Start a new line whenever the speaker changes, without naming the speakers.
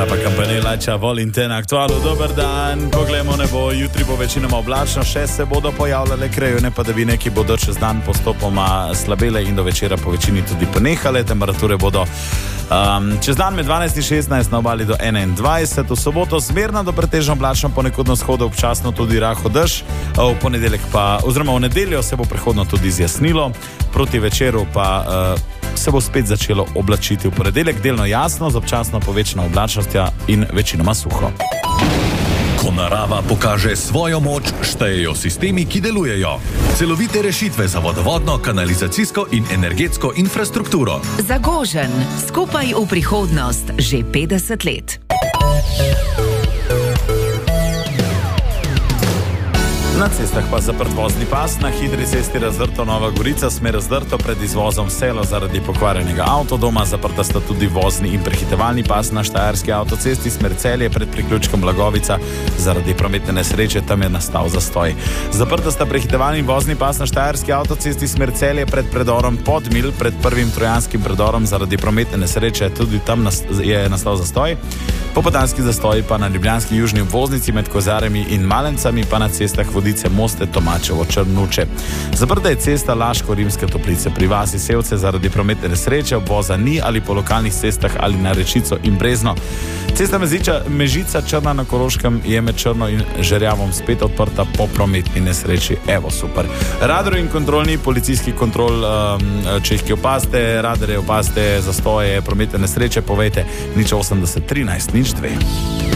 pa kampanela Ča volite na aktualu. Dober dan, poglejmo nebo, jutri bo večinoma oblačno, še se bodo pojavljale krajevne padavine, ki bodo čez dan postopoma slabele in do večera po večini tudi ponehale. Temperature bodo čez dan med 12 in 16, na obali do 21, v soboto zmerna do pretežno oblačno, ponekod na vzhodu občasno tudi rahel dež, v ponedeljek pa, oziroma v nedeljo se bo prehodno tudi zjasnilo, proti večeru pa se bo spet začelo oblačiti v ponedeljek, delno jasno, z občasno povečano oblačnostjo in večinoma suho.
Ko narava pokaže svojo moč, štejejo sistemi, ki delujejo. Celovite rešitve za vodovodno, kanalizacijsko in energetsko infrastrukturo.
Zagožen, skupaj v prihodnost, že 50 let.
Na cestah pa zaprt vozni pas, na hitri cesti Razdrto Nova Gorica, smer Razdrto pred izvozom Selo zaradi pokvarjenega avtodoma, zaprta sta tudi vozni in prehitevalni pas na Štajerski avtocesti, smer Celje pred priključkom Blagovica, zaradi prometne nesreče tam je nastal zastoj. Zaprta sta prehitevalni vozni pas na Štajerski avtocesti, smer Celje pred predorom Podmil, pred prvim trojanskim predorom, zaradi prometne nesreče tudi tam je nastal zastoj. Popoldanski zastoj pa na ljubljanski južni obvoznici med Kozarami in Malencami, pa na cestah Vodice, Moste, Tomačevo, Črnuče. Zaprta je cesta Laško-Rimske Toplice pri vasi Sevce zaradi prometne nesreče, obvoza ni ali po lokalnih cestah ali na Rečico in Brezno. Cesta Mežica Črna na Koroškem je med Črno in Žerjavom spet odprta po prometni nesreči. Evo, super. Radar in kontrolni policijski kontrol, če jih opazite, radare opazite, zastoje, prometne nesreče, povejte 080 13 02.